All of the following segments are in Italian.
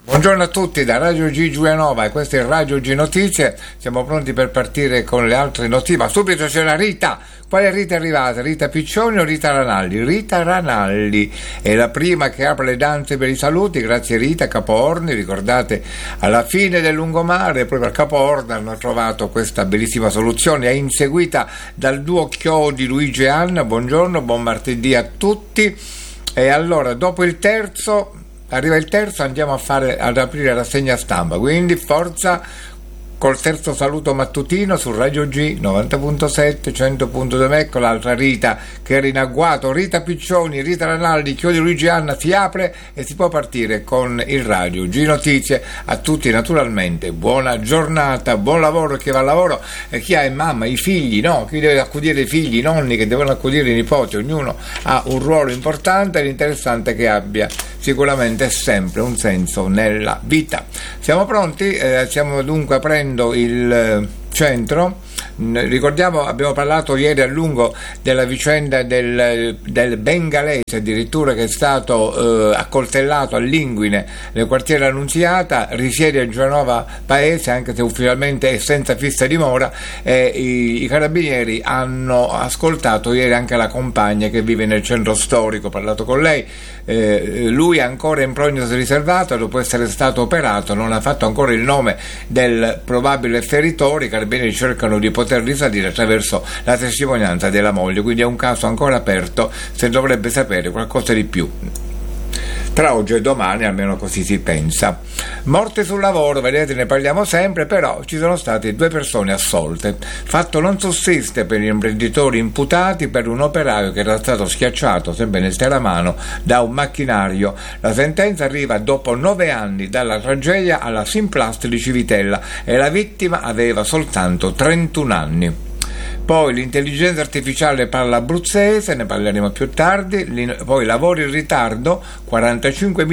Buongiorno a tutti da Radio G Giulianova e questo è Radio G Notizie. Siamo pronti per partire con le altre notizie, ma subito c'è la Rita. Quale Rita è arrivata? Rita Piccioni o Rita Ranaldi? Rita Ranaldi è la prima che apre le danze per i saluti. Grazie Rita, Capo Orni. Ricordate, alla fine del lungomare, proprio a Capo Orni hanno trovato questa bellissima soluzione. È inseguita dal duo Chiodi, Luigi e Anna. Buongiorno, buon martedì a tutti. E allora, dopo il terzo... Arriva il terzo, andiamo ad aprire la rassegna stampa, quindi forza col terzo saluto mattutino su Radio G 90.7, 100.2. Ecco l'altra Rita che era in agguato. Rita Piccioni, Rita Ranaldi, Chiodi, Luigi Anna, si apre e si può partire con il Radio G Notizie. A tutti naturalmente buona giornata, buon lavoro chi va al lavoro e chi ha in mamma i figli, no? Chi deve accudire i figli, i nonni che devono accudire i nipoti, ognuno ha un ruolo importante. L'interessante è che abbia sicuramente sempre un senso nella vita. Siamo pronti? Stiamo dunque aprendo il centro. Ricordiamo, abbiamo parlato ieri a lungo della vicenda del bengalese addirittura che è stato accoltellato a Linguine nel quartiere Annunziata, risiede a Giulianova Paese anche se ufficialmente è senza fissa dimora, e i carabinieri hanno ascoltato ieri anche la compagna che vive nel centro storico, ho parlato con lei. Lui è ancora in prognosi riservata dopo essere stato operato, non ha fatto ancora il nome del probabile feritore. I carabinieri cercano di poter risalire attraverso la testimonianza della moglie, quindi è un caso ancora aperto, se dovrebbe sapere qualcosa di più tra oggi e domani, almeno così si pensa. Morte sul lavoro, vedete, ne parliamo sempre, però ci sono state 2 persone assolte. Fatto non sussiste per gli imprenditori imputati per un operaio che era stato schiacciato, sempre nel Teramano, da un macchinario. La sentenza arriva dopo 9 anni dalla tragedia alla Simplast di Civitella e la vittima aveva soltanto 31 anni. Poi l'intelligenza artificiale parla abruzzese, ne parleremo più tardi. Poi lavori in ritardo, 45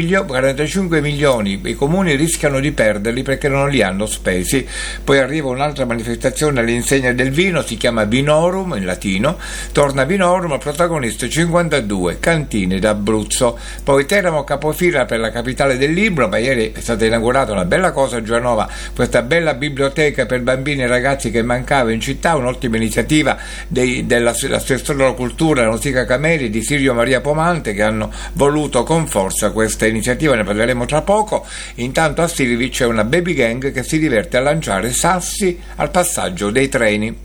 milioni i comuni rischiano di perderli perché non li hanno spesi. Poi arriva un'altra manifestazione all'insegna del vino, si chiama Vinorum in latino, torna Vinorum, al protagonista 52 cantine d'Abruzzo. Poi Teramo capofila per la capitale del libro, ma ieri è stata inaugurata una bella cosa a Giulianova, questa bella biblioteca per bambini e ragazzi che mancava in città, un'ottima iniziativa dell'assessore della cultura Nausica Cameli, di Sirio Maria Pomante, che hanno voluto con forza questa iniziativa, ne parleremo tra poco. Intanto a Silvi c'è una baby gang che si diverte a lanciare sassi al passaggio dei treni.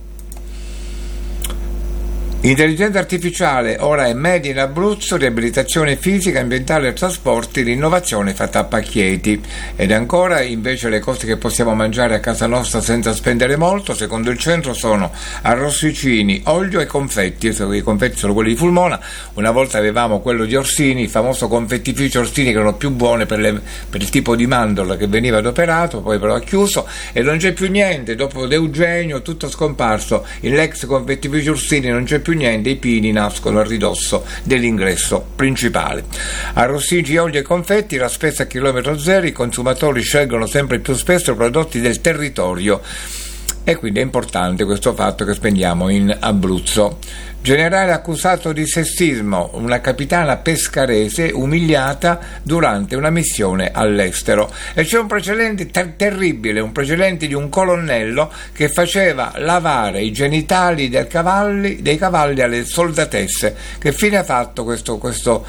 Intelligenza artificiale ora è media in Abruzzo, riabilitazione fisica, ambientale e trasporti, l'innovazione fatta a pacchetti. Ed ancora invece le cose che possiamo mangiare a casa nostra senza spendere molto, secondo il centro sono arrosticini, olio e confetti. I confetti sono quelli di Fulmona, una volta avevamo quello di Orsini, il famoso confettificio Orsini, che erano più buone per il tipo di mandorla che veniva adoperato, poi però ha chiuso e non c'è più niente, dopo D'Eugenio tutto scomparso, l'ex confettificio Orsini non c'è più niente, i pini nascono a ridosso dell'ingresso principale. Arrostiggi, olio e confetti, la spesa a chilometro zero, i consumatori scelgono sempre più spesso prodotti del territorio e quindi è importante questo fatto che spendiamo in Abruzzo. Generale accusato di sessismo, una capitana pescarese umiliata durante una missione all'estero. E c'è un precedente terribile, un precedente di un colonnello che faceva lavare i genitali dei cavalli alle soldatesse. Che fine ha fatto questo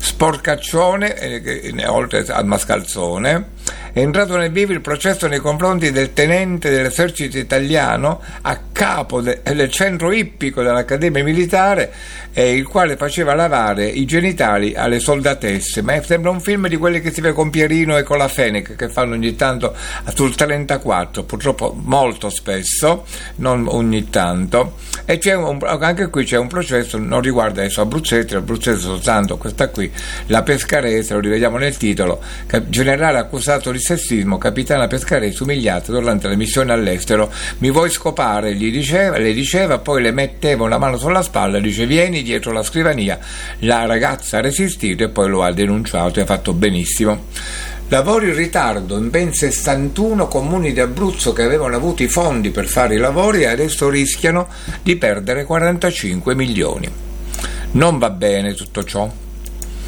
sporcaccione, oltre al mascalzone? È entrato nel vivo il processo nei confronti del tenente dell'esercito italiano a capo del centro ippico dell'Accademia Militare, il quale faceva lavare i genitali alle soldatesse. Ma sembra un film di quelli che si vede con Pierino e con la Fenech, che fanno ogni tanto sul 34, purtroppo molto spesso, non ogni tanto. E anche qui c'è un processo, non riguarda adesso Abruzzese soltanto, questa qui, la pescarese, lo rivediamo nel titolo, generale accusato di sessismo, capitana pescarese umiliata durante la missione all'estero. Mi vuoi scopare? Le diceva, poi le metteva una mano sulla spalla, dice vieni dietro la scrivania. La ragazza ha resistito e poi lo ha denunciato e ha fatto benissimo. Lavori in ritardo in ben 61 comuni di Abruzzo che avevano avuto i fondi per fare i lavori e adesso rischiano di perdere 45 milioni. Non va bene tutto ciò.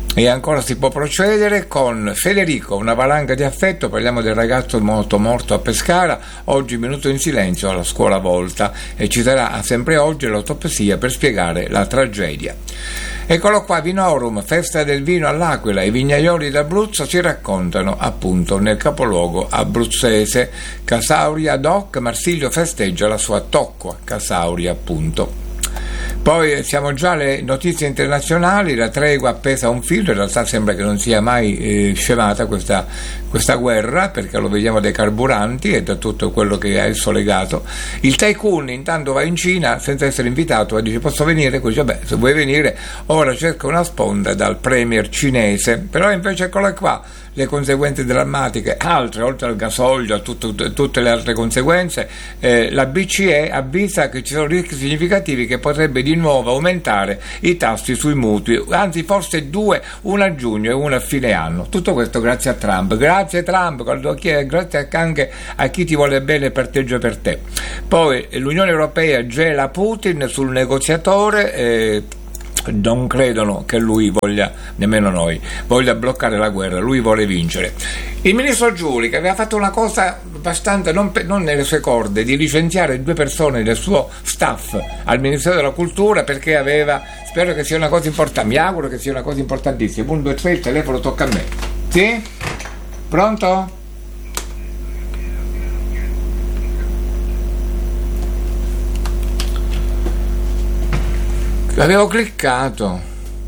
E ancora si può procedere con Federico, una valanga di affetto, parliamo del ragazzo morto a Pescara, oggi minuto in silenzio alla scuola Volta, e ci sarà sempre oggi l'autopsia per spiegare la tragedia. Eccolo qua, Vinorum, festa del vino all'Aquila, i vignaioli d'Abruzzo si raccontano appunto nel capoluogo abruzzese. Casauria Doc, Marsilio festeggia la sua Tocco a Casauria appunto. Poi siamo già alle notizie internazionali, la tregua appesa a un filo, in realtà sembra che non sia mai scemata questa guerra, perché lo vediamo dai carburanti e da tutto quello che è esso legato. Il tycoon intanto va in Cina senza essere invitato e dice posso venire? Così vabbè, se vuoi venire ora cerca una sponda dal premier cinese, però invece eccola qua le conseguenze drammatiche, altre oltre al gasolio, a tutte le altre conseguenze. La BCE avvisa che ci sono rischi significativi che potrebbe di nuovo aumentare i tassi sui mutui, anzi forse due, una a giugno e una a fine anno. Tutto questo grazie a Trump. Grazie Trump, grazie anche a chi ti vuole bene per te e per te. Poi l'Unione Europea gela Putin sul negoziatore, non credono che lui voglia, nemmeno noi, voglia bloccare la guerra, lui vuole vincere. Il ministro Giuli, che aveva fatto una cosa abbastanza non nelle sue corde, di licenziare 2 persone del suo staff al Ministero della Cultura perché spero che sia una cosa importante, mi auguro che sia una cosa importantissima. 1, 2, 3, il telefono tocca a me. Sì? Pronto? L'avevo cliccato.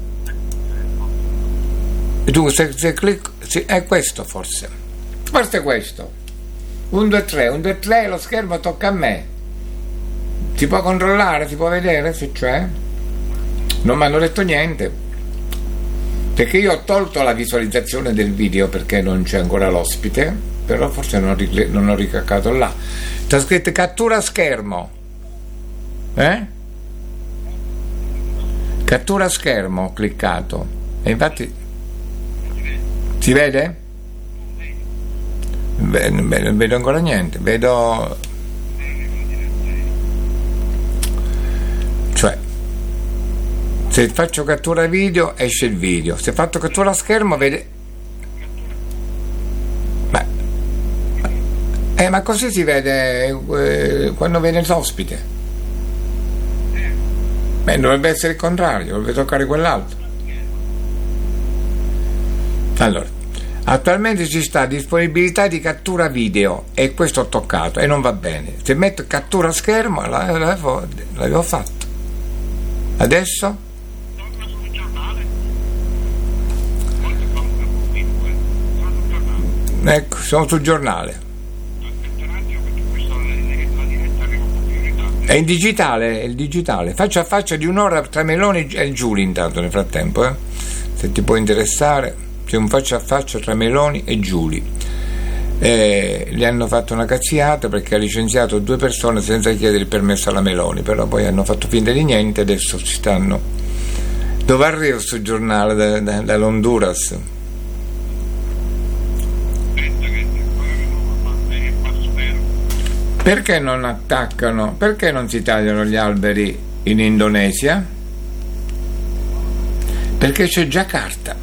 E tu se clicco, sì, è questo forse è questo. 1, 2, 3, 1, 2, 3, lo schermo tocca a me. Si può controllare, si può vedere se c'è? Non mi hanno detto niente, perché io ho tolto la visualizzazione del video perché non c'è ancora l'ospite, però forse non ho ricaccato là. C'è scritto cattura schermo, cattura schermo, ho cliccato e infatti si vede? Non vedo ancora niente, vedo, cioè se faccio cattura video esce il video, se faccio cattura schermo vede, ma così si vede quando viene l'ospite. Dovrebbe essere il contrario, dovrebbe toccare quell'altro. Allora, attualmente ci sta disponibilità di cattura video e questo ho toccato e non va bene. Se metto cattura schermo l'avevo fatto. Adesso? Ecco, sono sul giornale. È il digitale, faccia a faccia di un'ora tra Meloni e Giuli intanto nel frattempo, se ti può interessare, c'è un faccia a faccia tra Meloni e Giuli. Gli hanno fatto una cazziata perché ha licenziato 2 persone senza chiedere il permesso alla Meloni, però poi hanno fatto finta di niente, adesso ci stanno. Dove arriva questo giornale dall'Honduras? Perché non attaccano? Perché non si tagliano gli alberi in Indonesia? Perché c'è Giacarta.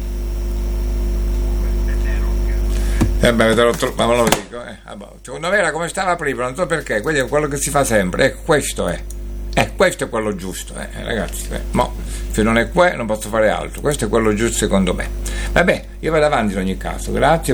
Ma me lo dico. Secondo me era come stava prima, non so perché, quello è quello che si fa sempre. Questo è quello giusto, ragazzi. Se non è qua non posso fare altro. Questo è quello giusto secondo me. Vabbè, io vado avanti in ogni caso. Grazie,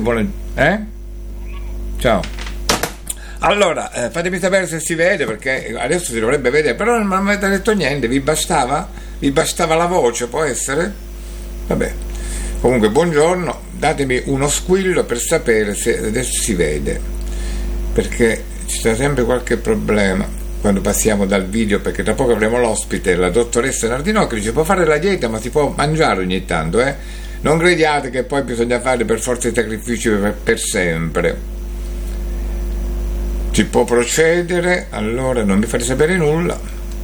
ciao. Allora, fatemi sapere se si vede, perché adesso si dovrebbe vedere, però non mi avete detto niente, vi bastava la voce, può essere? Vabbè, comunque buongiorno, datemi uno squillo per sapere se adesso si vede, perché ci sta sempre qualche problema quando passiamo dal video, perché tra poco avremo l'ospite, la dottoressa Nardino, che dice può fare la dieta ma si può mangiare ogni tanto, non crediate che poi bisogna fare per forza i sacrifici per sempre. Si può procedere, allora non mi fate sapere nulla.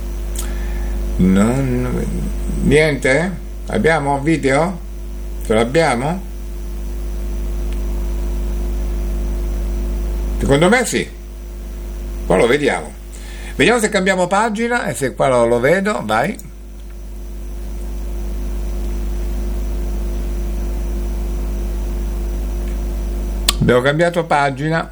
Niente? Abbiamo video? Ce l'abbiamo? Secondo me sì. Qua lo vediamo. Vediamo se cambiamo pagina e se qua lo vedo, vai. Abbiamo cambiato pagina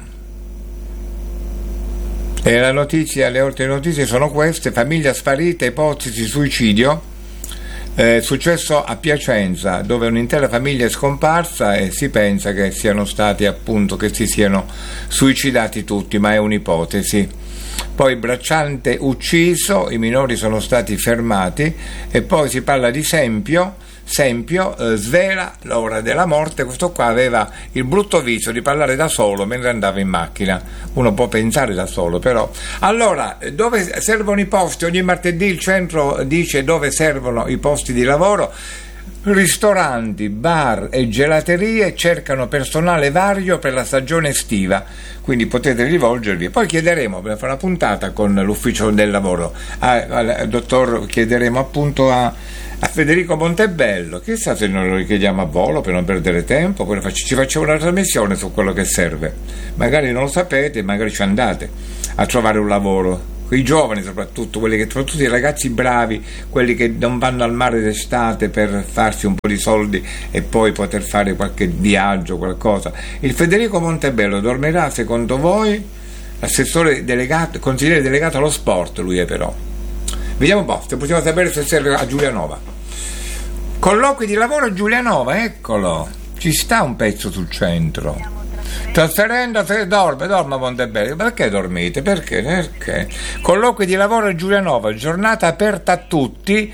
e la notizia, le ultime notizie sono queste: famiglia sparita, ipotesi suicidio. Successo a Piacenza, dove un'intera famiglia è scomparsa e si pensa che siano stati, appunto, che si siano suicidati tutti, ma è un'ipotesi. Poi bracciante ucciso, i minori sono stati fermati, e poi si parla di Sempio, svela l'ora della morte. Questo qua aveva il brutto vizio di parlare da solo mentre andava in macchina. Uno può pensare da solo, però. Allora, dove servono i posti? Ogni martedì il centro dice dove servono i posti di lavoro. Ristoranti, bar e gelaterie cercano personale vario per la stagione estiva, quindi potete rivolgervi. Poi chiederemo, per fare una puntata con l'ufficio del lavoro, al dottor, chiederemo appunto a Federico Montebello, chissà se noi lo richiediamo a volo per non perdere tempo, poi ci facciamo una trasmissione su quello che serve. Magari non lo sapete, magari ci andate a trovare un lavoro. I giovani soprattutto i ragazzi bravi, quelli che non vanno al mare d'estate per farsi un po' di soldi e poi poter fare qualche viaggio, qualcosa. Il Federico Montebello dormirà, secondo voi? Assessore delegato, consigliere delegato allo sport, lui è però. Vediamo un po', se possiamo sapere se serve a Giulianova. Colloqui di lavoro a Giulianova, eccolo, ci sta un pezzo sul centro. Trasferendo, dorme Montebello. Perché dormite? Perché? Colloqui di lavoro a Giulianova, giornata aperta a tutti,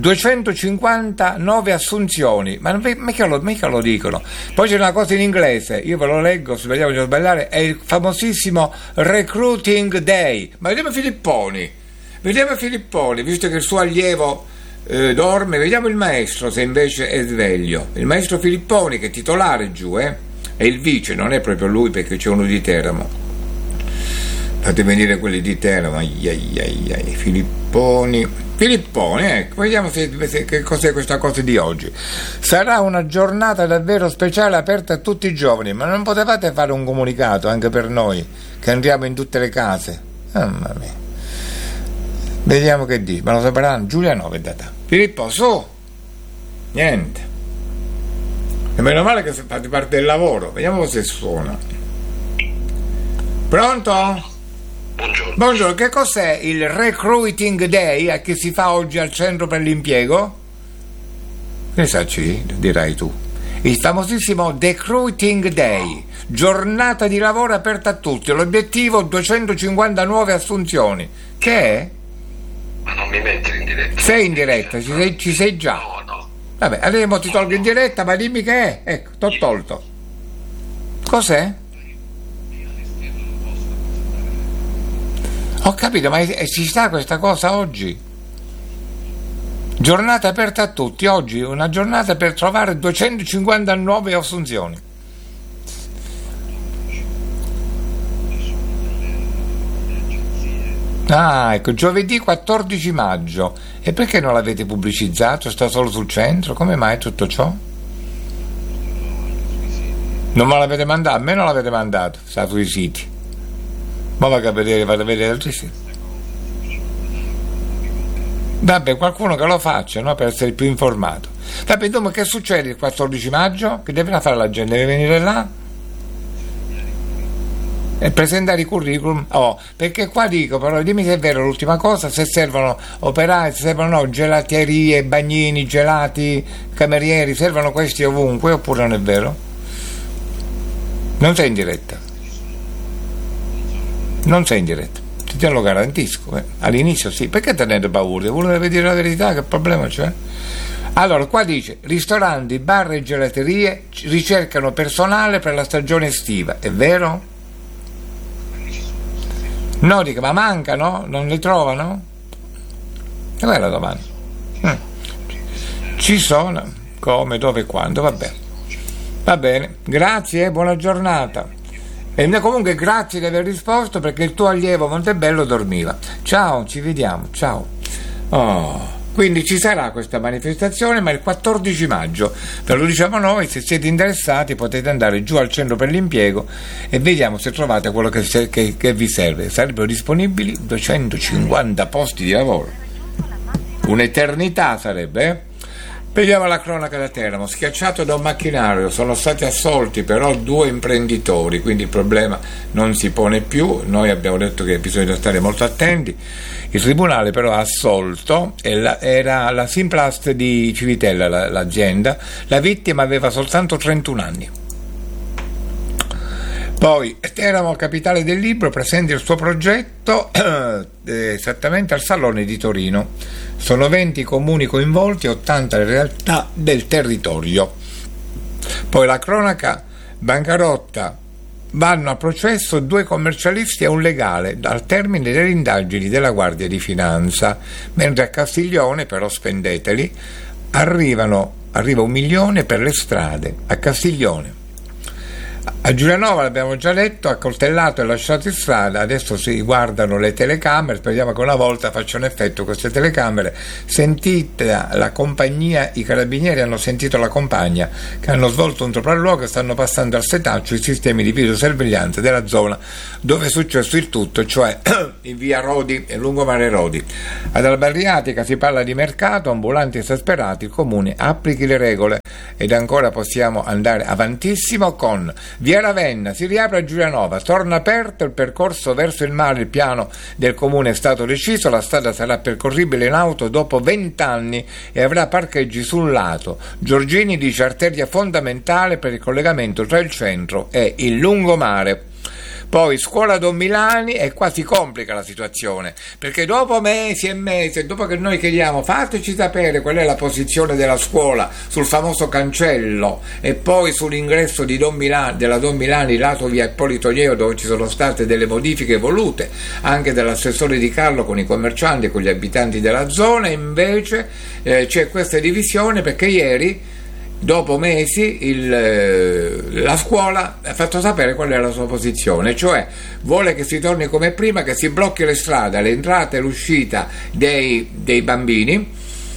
259 assunzioni. Ma mica lo dicono. Poi c'è una cosa in inglese, io ve lo leggo, se vediamo di non sbagliare, è il famosissimo Recruiting Day. Ma vediamo Filipponi, visto che il suo allievo dorme, vediamo il maestro se invece è sveglio. Il maestro Filipponi, che è titolare giù, e il vice non è proprio lui, perché c'è uno di Teramo. Fate venire quelli di Teramo. Filipponi, ecco, vediamo che cos'è questa cosa di oggi. Sarà una giornata davvero speciale, aperta a tutti i giovani. Ma non potevate fare un comunicato anche per noi che andiamo in tutte le case? Mamma mia. Vediamo che dice, ma lo sapranno. Giulianova è data. Filippo, su. Niente. E meno male che fate parte del lavoro. Vediamo se suona. Pronto? Buongiorno. Che cos'è il Recruiting Day che si fa oggi al centro per l'impiego? Che sacci, dirai tu. Il famosissimo Recruiting Day, giornata di lavoro aperta a tutti. L'obiettivo 250 nuove assunzioni. Che è? Ma non mi metti in diretta. Sei in diretta, ci sei già. No. Vabbè, allora ti tolgo in diretta, ma dimmi che è. Ecco, t'ho tolto. Cos'è? Ho capito, ma ci sta questa cosa oggi? Giornata aperta a tutti, oggi una giornata per trovare 250 nuove assunzioni. Ah, ecco, giovedì 14 maggio. E perché non l'avete pubblicizzato? Sta solo sul centro? Come mai tutto ciò? Non me l'avete mandato? A me non l'avete mandato, sta sui siti. Ma vado a vedere altri siti. Vabbè, qualcuno che lo faccia, no? Per essere più informato. Vabbè, dunque, che succede il 14 maggio? Che deve fare la gente? Deve venire là e presentare i curriculum. Perché qua dico, però, dimmi se è vero l'ultima cosa, se servono operai, se servono gelaterie, bagnini, gelati, camerieri, servono questi ovunque, oppure non è vero? Non sei in diretta. Te lo garantisco. All'inizio sì. Perché tenete paura? Volete dire la verità? Che problema c'è? Allora, qua dice: ristoranti, bar e gelaterie ricercano personale per la stagione estiva. È vero? No, dico, ma mancano? Non li trovano? E quella è la domanda. Ci sono? Come, dove, quando? Vabbè. Va bene, grazie, buona giornata. E comunque grazie di aver risposto, perché il tuo allievo Montebello dormiva. Ciao, ci vediamo, ciao. Quindi ci sarà questa manifestazione, ma il 14 maggio, ve lo diciamo noi. Se siete interessati potete andare giù al centro per l'impiego e vediamo se trovate quello che vi serve. Sarebbero disponibili 250 posti di lavoro, un'eternità sarebbe, Vediamo la cronaca da Teramo. Schiacciato da un macchinario, sono stati assolti però 2 imprenditori, quindi il problema non si pone più. Noi abbiamo detto che bisogna stare molto attenti. Il tribunale però ha assolto, era la Simplast di Civitella l'azienda, la vittima aveva soltanto 31 anni. Poi Teramo, capitale del libro, presenta il suo progetto esattamente al Salone di Torino. Sono 20 i comuni coinvolti, 80 le realtà del territorio. Poi la cronaca, bancarotta, vanno a processo 2 commercialisti e un legale al termine delle indagini della Guardia di Finanza, mentre a Castiglione, però spendeteli, arriva 1 milione per le strade a Castiglione. A Giulianova, l'abbiamo già detto, accoltellato e lasciato in strada. Adesso si guardano le telecamere, speriamo che una volta facciano effetto queste telecamere. Sentite la compagnia, i carabinieri hanno sentito la compagna che hanno svolto un sopralluogo e stanno passando al setaccio i sistemi di videosorveglianza della zona dove è successo il tutto, cioè in via Rodi e lungomare Rodi. Ad Albarriatica si parla di mercato, ambulanti esasperati, il comune applichi le regole. Ed ancora possiamo andare avantissimo con via Ravenna, si riapre a Giulianova, torna aperto il percorso verso il mare, il piano del comune è stato deciso, la strada sarà percorribile in auto dopo 20 anni e avrà parcheggi sul lato. Giorgini dice arteria fondamentale per il collegamento tra il centro e il lungomare. Poi scuola Don Milani, e qua si complica la situazione, perché dopo mesi e mesi, dopo che noi chiediamo fateci sapere qual è la posizione della scuola sul famoso cancello e poi sull'ingresso di della Don Milani lato via Ippolito Lieo, dove ci sono state delle modifiche volute anche dall'assessore Di Carlo con i commercianti e con gli abitanti della zona, invece c'è questa divisione perché ieri, dopo mesi, la scuola ha fatto sapere qual è la sua posizione, cioè vuole che si torni come prima, che si blocchi le strade, l'entrata e l'uscita dei bambini.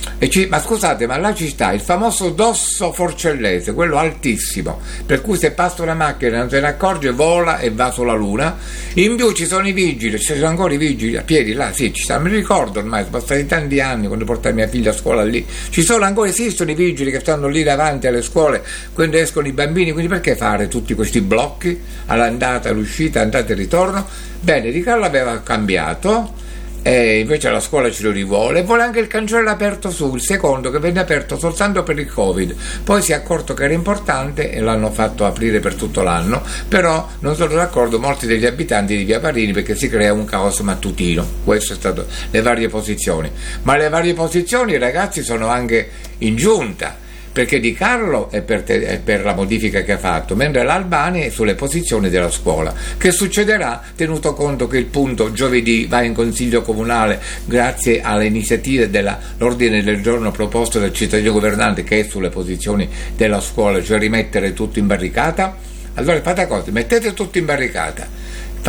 Ma scusate, ma là ci sta il famoso dosso forcellese, quello altissimo, per cui se passa una macchina non se ne accorge, vola e va sulla luna. In più ci sono i vigili, ci sono ancora i vigili a piedi là, sì, ci stanno, mi ricordo ormai, sono passati tanti anni quando portai mia figlia a scuola lì, ci sono ancora, esistono i vigili che stanno lì davanti alle scuole quando escono i bambini, quindi perché fare tutti questi blocchi all'andata, all'uscita, andata e ritorno? Bene, Di Carlo aveva cambiato, e invece la scuola ce lo rivuole, e vuole anche il cancello aperto su, il secondo che venne aperto soltanto per il Covid, poi si è accorto che era importante e l'hanno fatto aprire per tutto l'anno, però non sono d'accordo molti degli abitanti di via Parini perché si crea un caos mattutino. Queste sono state le varie posizioni, ma le varie posizioni i ragazzi sono anche in giunta, perché Di Carlo è per la modifica che ha fatto, mentre l'Albani è sulle posizioni della scuola. Che succederà tenuto conto che il punto giovedì va in consiglio comunale grazie alle iniziative dell'ordine del giorno proposto dal cittadino governante che è sulle posizioni della scuola, cioè rimettere tutto in barricata? Allora fate cosa, mettete tutto in barricata,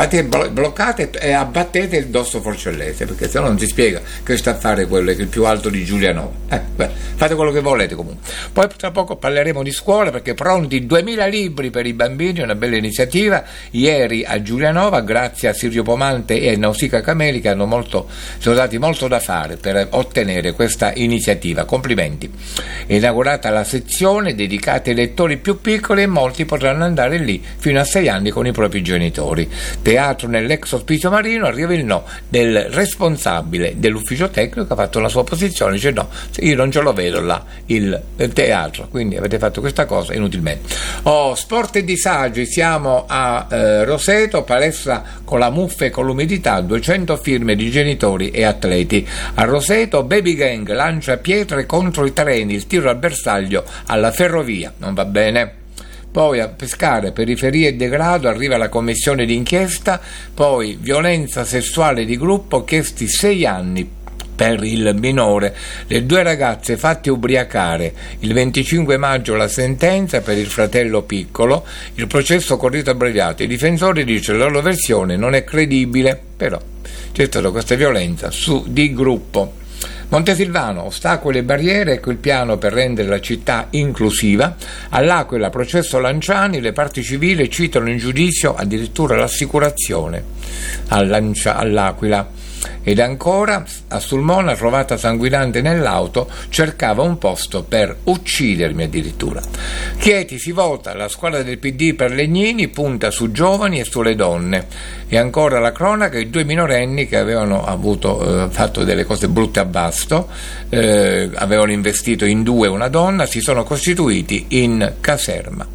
bloccate e abbattete il dosso forcellese, perché se no non si spiega che sta a fare quello che è il più alto di Giulianova. Fate quello che volete comunque. Poi tra poco parleremo di scuola, perché pronti 2000 libri per i bambini, una bella iniziativa ieri a Giulianova grazie a Sirio Pomante e a Nausicaa Cameli che sono dati molto da fare per ottenere questa iniziativa. Complimenti. È inaugurata la sezione dedicata ai lettori più piccoli e molti potranno andare lì fino a 6 anni con i propri genitori. Teatro nell'ex ospizio marino, arriva il no del responsabile dell'ufficio tecnico che ha fatto la sua posizione, dice no, io non ce lo vedo là il teatro, quindi avete fatto questa cosa inutilmente. Sport e disagi, siamo a Roseto, palestra con la muffa e con l'umidità, 200 firme di genitori e atleti. A Roseto Baby Gang lancia pietre contro i treni, il tiro al bersaglio alla ferrovia, non va bene. Poi a Pescara, periferia e degrado, arriva la commissione d'inchiesta, poi violenza sessuale di gruppo, chiesti 6 anni per il minore, le 2 ragazze fatte ubriacare, il 25 maggio la sentenza per il fratello piccolo, il processo con rito abbreviato, i difensori dicono la loro versione non è credibile, però c'è stata questa violenza di gruppo. Montesilvano, ostacoli e barriere, ecco il piano per rendere la città inclusiva. All'Aquila, processo Lanciani, le parti civili citano in giudizio addirittura l'assicurazione all'Aquila. Ed ancora, a Sulmona, trovata sanguinante nell'auto, cercava un posto per uccidermi addirittura. Chieti si vota, la squadra del PD per Legnini punta su giovani e sulle donne. E ancora la cronaca, i 2 minorenni che avevano fatto delle cose brutte a Vasto, avevano investito in 2 una donna, si sono costituiti in caserma.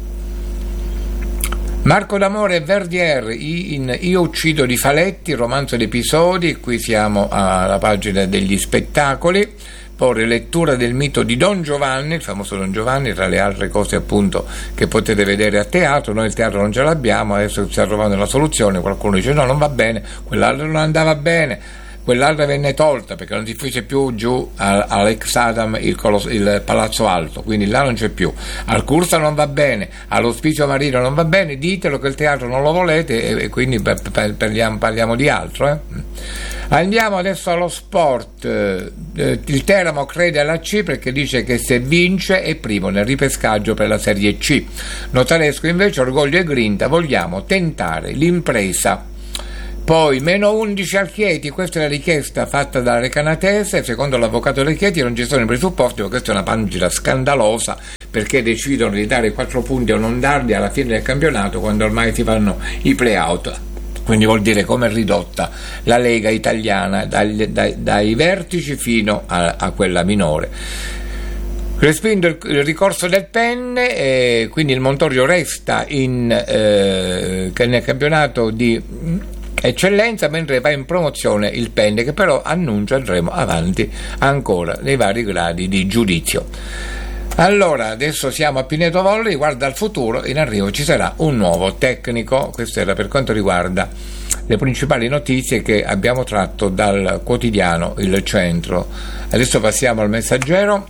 Marco D'Amore e Verdier in Io uccido di Faletti, romanzo di episodi, qui siamo alla pagina degli spettacoli, poi lettura del mito di Don Giovanni, il famoso Don Giovanni, tra le altre cose appunto che potete vedere a teatro. Noi il teatro non ce l'abbiamo, adesso stiamo trovando la soluzione, qualcuno dice no, non va bene, quell'altro non andava bene, quell'altra venne tolta perché non si fece più giù all'ex Adam il Palazzo Alto, quindi là non c'è più. Al Cursa non va bene, all'Ospizio Marino non va bene, ditelo che il teatro non lo volete e quindi parliamo di altro. Andiamo adesso allo sport. Il Teramo crede alla C perché dice che se vince è primo nel ripescaggio per la Serie C. Notaresco invece orgoglio e grinta, vogliamo tentare l'impresa. Poi meno 11 al Chieti, questa è la richiesta fatta da Recanatese, secondo l'avvocato del Chieti non ci sono i presupposti, ma questa è una pagina scandalosa perché decidono di dare 4 punti o non darli alla fine del campionato quando ormai si fanno i play-out. Quindi vuol dire come è ridotta la Lega italiana dai vertici fino a quella minore. Respinto il ricorso del Penne, quindi il Montorio resta nel campionato di eccellenza, mentre va in promozione il Penne, che però annuncia andremo avanti ancora nei vari gradi di giudizio. Allora, adesso siamo a Pineto Volley, guarda al futuro, in arrivo ci sarà un nuovo tecnico. Questo era per quanto riguarda le principali notizie che abbiamo tratto dal quotidiano Il Centro. Adesso passiamo al Messaggero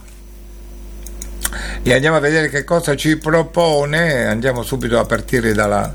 e andiamo a vedere che cosa ci propone. Andiamo subito a partire dalla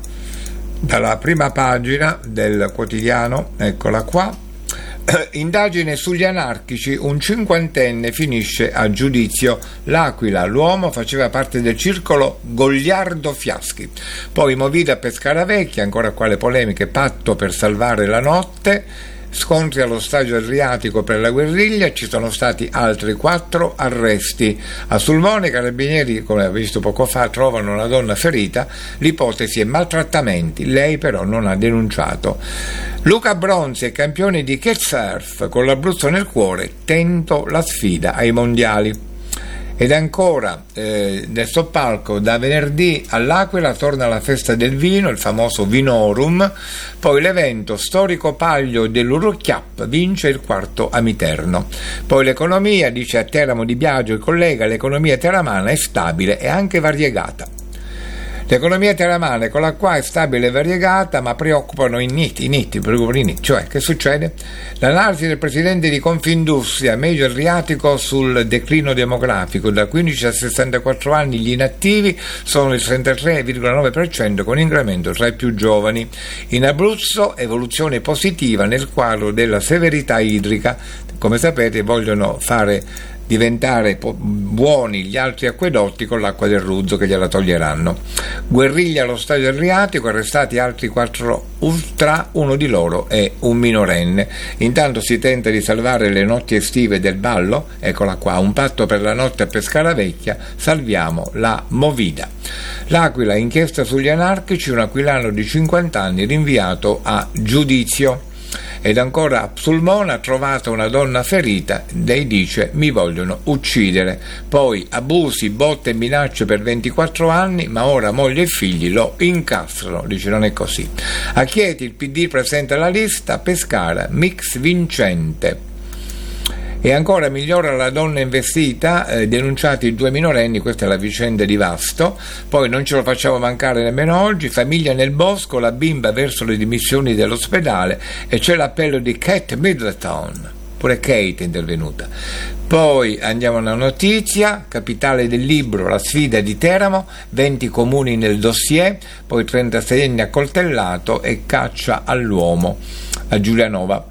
prima pagina del quotidiano, eccola qua. Indagine sugli anarchici, un 50enne finisce a giudizio. L'Aquila, l'uomo faceva parte del circolo Gogliardo Fiaschi. Poi Movida a Pescaravecchia, ancora qua le polemiche, patto per salvare la notte. Scontri allo stadio Adriatico per la guerriglia, ci sono stati altri 4 arresti. A Sulmone i carabinieri, come abbiamo visto poco fa, trovano una donna ferita, l'ipotesi è maltrattamenti, lei però non ha denunciato. Luca Bronzi è campione di kitesurf, con l'Abruzzo nel cuore, tento la sfida ai mondiali. Ed ancora nel soppalco, da venerdì all'Aquila torna la festa del vino, il famoso Vinorum. Poi l'evento storico Paglio dell'Urucchiap vince il 4° Amiterno. Poi l'economia, dice a Teramo Di Biagio il collega, l'economia teramana è stabile e anche variegata. L'economia teramana, eccola qua, è stabile e variegata, ma preoccupano i niti. Cioè, che succede? L'analisi del presidente di Confindustria, Medio Adriatico, sul declino demografico. Da 15 a 64 anni gli inattivi sono il 33,9%, con incremento tra i più giovani. In Abruzzo, evoluzione positiva nel quadro della severità idrica. Come sapete, vogliono fare diventare buoni gli altri acquedotti con l'acqua del Ruzzo, che gliela toglieranno. Guerriglia allo stadio Adriatico, arrestati altri 4 ultra, uno di loro è un minorenne. Intanto si tenta di salvare le notti estive del ballo, eccola qua, un patto per la notte a Pescaravecchia, salviamo la Movida. L'Aquila, inchiesta sugli anarchici, un aquilano di 50 anni rinviato a giudizio. Ed ancora a Sulmona, trovata una donna ferita, lei dice mi vogliono uccidere. Poi abusi, botte e minacce per 24 anni, ma ora moglie e figli lo incastrano, dice non è così. A Chieti il PD presenta la lista, Pescara mix vincente. E ancora migliora la donna investita, denunciati 2 minorenni, questa è la vicenda di Vasto. Poi non ce lo facciamo mancare nemmeno oggi, famiglia nel bosco, la bimba verso le dimissioni dell'ospedale e c'è l'appello di Kate Middleton, pure Kate è intervenuta. Poi andiamo a una notizia, capitale del libro, la sfida di Teramo, 20 comuni nel dossier, poi 36enne accoltellato e caccia all'uomo a Giulianova.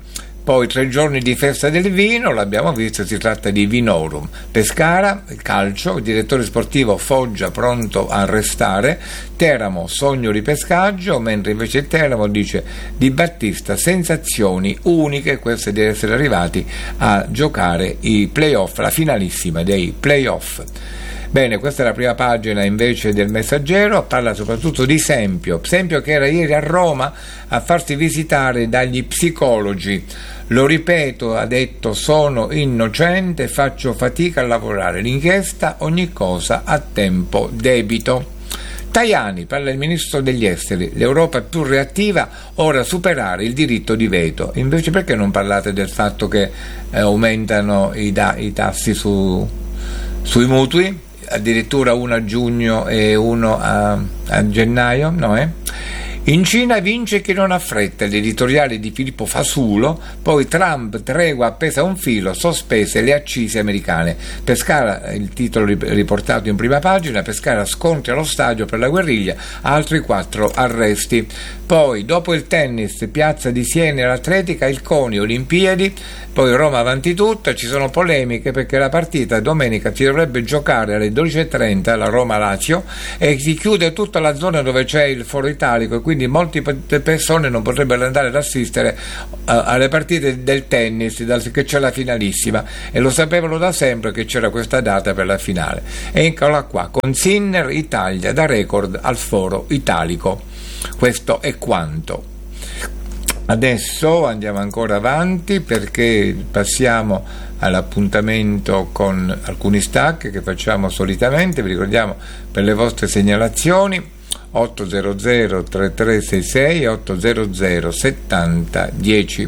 Poi 3 giorni di festa del vino, l'abbiamo visto, si tratta di Vinorum. Pescara, calcio, il direttore sportivo Foggia pronto a restare, Teramo sogno di pescaggio, mentre invece il Teramo dice Di Battista sensazioni uniche, queste di essere arrivati a giocare i playoff, la finalissima dei playoff. Bene, questa è la prima pagina invece del Messaggero, parla soprattutto di Sempio che era ieri a Roma a farsi visitare dagli psicologi. Lo ripeto, ha detto, sono innocente, faccio fatica a lavorare, l'inchiesta ogni cosa a tempo debito. Tajani, parla il ministro degli esteri, l'Europa è più reattiva, ora superare il diritto di veto. Invece perché non parlate del fatto che aumentano i tassi sui mutui? Addirittura uno a giugno e uno a gennaio, no? In Cina vince chi non ha fretta, l'editoriale di Filippo Fasulo, poi Trump tregua appesa a un filo, sospese le accise americane. Pescara, il titolo riportato in prima pagina, Pescara scontri allo stadio per la guerriglia, altri 4 arresti. Poi dopo il tennis, piazza di Siena e l'atletica, il CONI, Olimpiadi, poi Roma avanti tutta, ci sono polemiche perché la partita domenica si dovrebbe giocare alle 12.30 la Roma-Lazio e si chiude tutta la zona dove c'è il Foro Italico e quindi molte persone non potrebbero andare ad assistere alle partite del tennis che c'è la finalissima, e lo sapevano da sempre che c'era questa data per la finale. E eccola qua, con Sinner Italia da record al Foro Italico. Questo è quanto. Adesso andiamo ancora avanti perché passiamo all'appuntamento con alcuni stacchi che facciamo solitamente. Vi ricordiamo per le vostre segnalazioni 800 3366 800 70 10.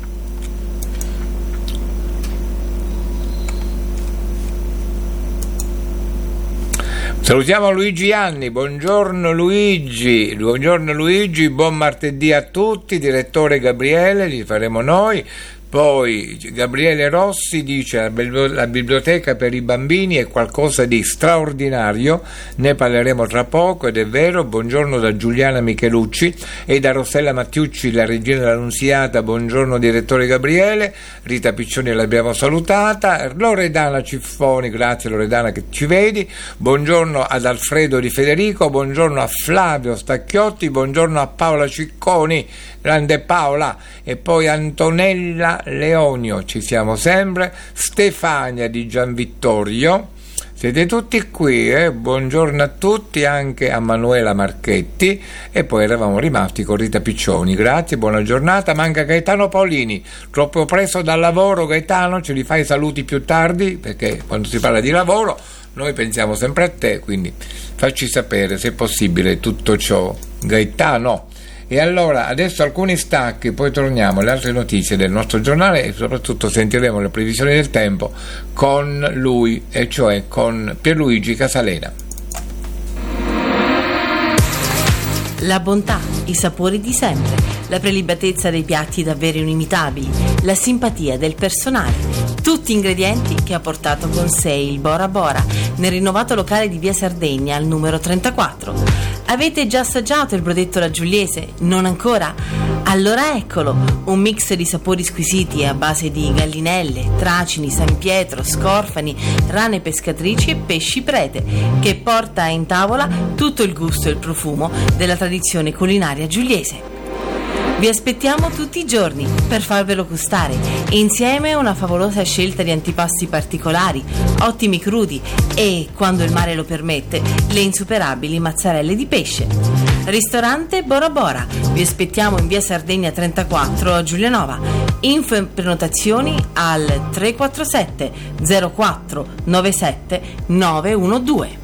Salutiamo Luigi Anni, buongiorno Luigi, buon martedì a tutti, direttore Gabriele, li faremo noi. Poi Gabriele Rossi dice la biblioteca per i bambini è qualcosa di straordinario, ne parleremo tra poco ed è vero. Buongiorno da Giuliana Michelucci e da Rossella Mattiucci, la regina dell'Annunziata, buongiorno direttore Gabriele. Rita Piccioni l'abbiamo salutata, Loredana Ciffoni, grazie Loredana che ci vedi, buongiorno ad Alfredo Di Federico, buongiorno a Flavio Stacchiotti, buongiorno a Paola Cicconi, grande Paola, e poi Antonella Leonio, ci siamo sempre, Stefania di Gian Vittorio, siete tutti qui, buongiorno a tutti, anche a Manuela Marchetti, e poi eravamo rimasti con Rita Piccioni, grazie, buona giornata. Manca Gaetano Paolini, troppo preso dal lavoro Gaetano, ce li fai i saluti più tardi, perché quando si parla di lavoro noi pensiamo sempre a te, quindi facci sapere se è possibile tutto ciò, Gaetano. E allora adesso alcuni stacchi, poi torniamo alle altre notizie del nostro giornale e soprattutto sentiremo le previsioni del tempo con lui, e cioè con Pierluigi Casalena. La bontà, i sapori di sempre, la prelibatezza dei piatti davvero inimitabili, la simpatia del personale, tutti ingredienti che ha portato con sé il Bora Bora nel rinnovato locale di via Sardegna al numero 34. Avete già assaggiato il brodetto raggiugliese? Non ancora? Allora eccolo, un mix di sapori squisiti a base di gallinelle, tracini, San Pietro, scorfani, rane pescatrici e pesci prete, che porta in tavola tutto il gusto e il profumo della tradizione culinaria giuliese. Vi aspettiamo tutti i giorni per farvelo gustare, insieme a una favolosa scelta di antipasti particolari, ottimi crudi e, quando il mare lo permette, le insuperabili mozzarelle di pesce. Ristorante Bora Bora, vi aspettiamo in via Sardegna 34 a Giulianova. Info e prenotazioni al 347 04 97 912.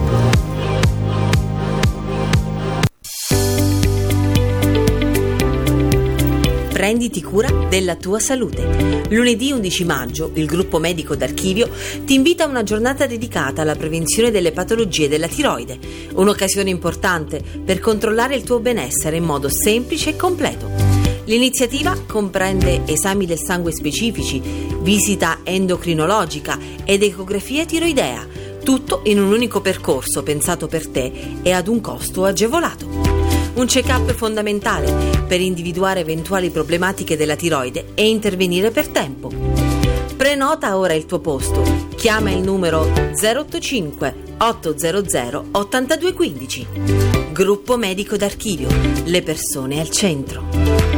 Prenditi cura della tua salute. Lunedì 11 maggio il gruppo medico d'Archivio ti invita a una giornata dedicata alla prevenzione delle patologie della tiroide, un'occasione importante per controllare il tuo benessere in modo semplice e completo. L'iniziativa comprende esami del sangue specifici, visita endocrinologica ed ecografia tiroidea, tutto in un unico percorso pensato per te e ad un costo agevolato. Un check-up fondamentale per individuare eventuali problematiche della tiroide e intervenire per tempo. Prenota ora il tuo posto. Chiama il numero 085 800 8215. Gruppo Medico d'Archivio. Le persone al centro.